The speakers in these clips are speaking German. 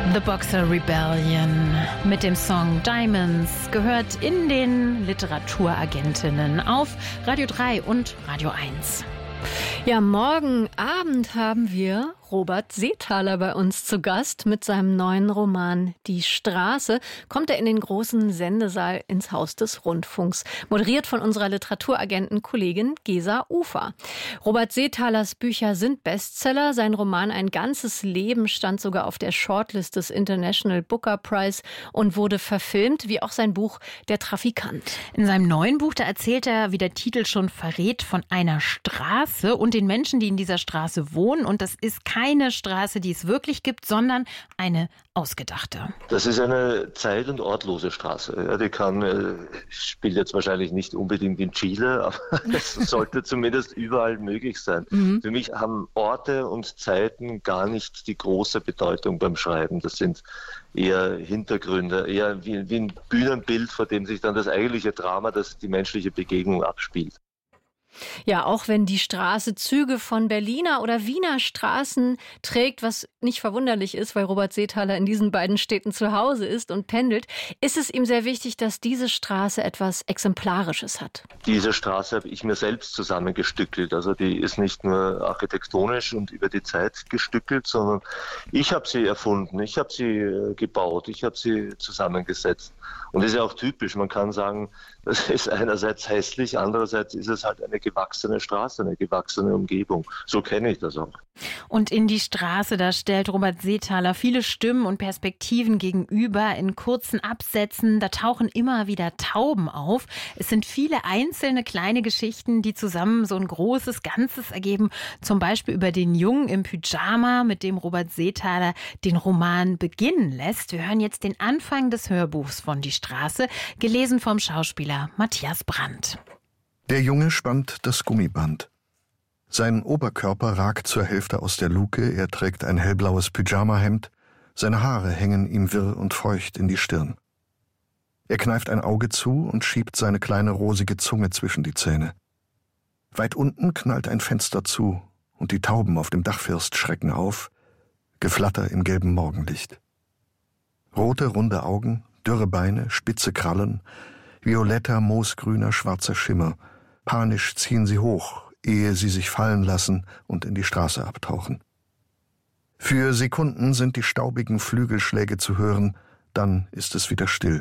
The Boxer Rebellion mit dem Song Diamonds gehört in den Literaturagentinnen auf Radio 3 und Radio 1. Ja, morgen Abend haben wir Robert Seethaler bei uns zu Gast mit seinem neuen Roman Die Straße. Kommt er in den großen Sendesaal ins Haus des Rundfunks. Moderiert von unserer Literaturagentenkollegin Gesa Ufer. Robert Seethalers Bücher sind Bestseller. Sein Roman Ein ganzes Leben stand sogar auf der Shortlist des International Booker Prize und wurde verfilmt, wie auch sein Buch Der Trafikant. In seinem neuen Buch, da erzählt er, wie der Titel schon verrät, von einer Straße und den Menschen, die in dieser Straße wohnen. Und das ist keine Straße, die es wirklich gibt, sondern eine ausgedachte. Das ist eine zeit- und ortlose Straße. Ja, die spielt jetzt wahrscheinlich nicht unbedingt in Chile, aber es sollte zumindest überall möglich sein. Für mich haben Orte und Zeiten gar nicht die große Bedeutung beim Schreiben. Das sind eher Hintergründe, eher wie ein Bühnenbild, vor dem sich dann das eigentliche Drama, das die menschliche Begegnung abspielt. Ja, auch wenn die Straße Züge von Berliner oder Wiener Straßen trägt, was nicht verwunderlich ist, weil Robert Seethaler in diesen beiden Städten zu Hause ist und pendelt, ist es ihm sehr wichtig, dass diese Straße etwas Exemplarisches hat. Diese Straße habe ich mir selbst zusammengestückelt. Also die ist nicht nur architektonisch und über die Zeit gestückelt, sondern ich habe sie erfunden, ich habe sie gebaut, ich habe sie zusammengesetzt. Und das ist ja auch typisch. Man kann sagen, das ist einerseits hässlich, andererseits ist es halt eine gewachsene Straße, eine gewachsene Umgebung. So kenne ich das auch. Und in die Straße, da stellt Robert Seethaler viele Stimmen und Perspektiven gegenüber in kurzen Absätzen. Da tauchen immer wieder Tauben auf. Es sind viele einzelne kleine Geschichten, die zusammen so ein großes Ganzes ergeben. Zum Beispiel über den Jungen im Pyjama, mit dem Robert Seethaler den Roman beginnen lässt. Wir hören jetzt den Anfang des Hörbuchs von Die Straße, gelesen vom Schauspieler Matthias Brandt. Der Junge spannt das Gummiband. Sein Oberkörper ragt zur Hälfte aus der Luke, er trägt ein hellblaues Pyjamahemd, seine Haare hängen ihm wirr und feucht in die Stirn. Er kneift ein Auge zu und schiebt seine kleine rosige Zunge zwischen die Zähne. Weit unten knallt ein Fenster zu und die Tauben auf dem Dachfirst schrecken auf, Geflatter im gelben Morgenlicht. Rote, runde Augen, dürre Beine, spitze Krallen, violetter, moosgrüner, schwarzer Schimmer. Panisch ziehen sie hoch, ehe sie sich fallen lassen und in die Straße abtauchen. Für Sekunden sind die staubigen Flügelschläge zu hören, dann ist es wieder still.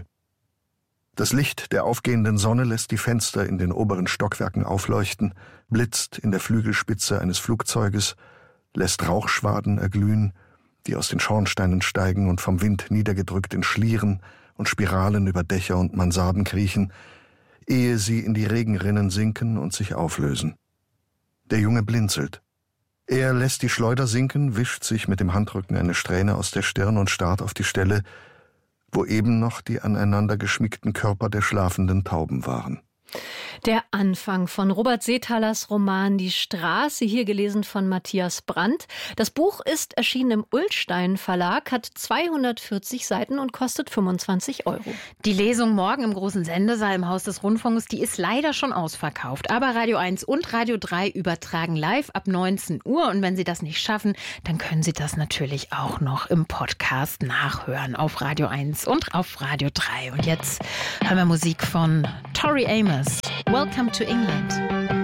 Das Licht der aufgehenden Sonne lässt die Fenster in den oberen Stockwerken aufleuchten, blitzt in der Flügelspitze eines Flugzeuges, lässt Rauchschwaden erglühen, die aus den Schornsteinen steigen und vom Wind niedergedrückt in Schlieren und Spiralen über Dächer und Mansarden kriechen, ehe sie in die Regenrinnen sinken und sich auflösen. Der Junge blinzelt. Er lässt die Schleuder sinken, wischt sich mit dem Handrücken eine Strähne aus der Stirn und starrt auf die Stelle, wo eben noch die aneinander geschmiegten Körper der schlafenden Tauben waren. Der Anfang von Robert Seethalers Roman Die Straße, hier gelesen von Matthias Brandt. Das Buch ist erschienen im Ullstein Verlag, hat 240 Seiten und kostet 25 €. Die Lesung morgen im großen Sendesaal im Haus des Rundfunks, die ist leider schon ausverkauft. Aber Radio 1 und Radio 3 übertragen live ab 19 Uhr. Und wenn Sie das nicht schaffen, dann können Sie das natürlich auch noch im Podcast nachhören auf Radio 1 und auf Radio 3. Und jetzt hören wir Musik von Tori Amos. Welcome to England.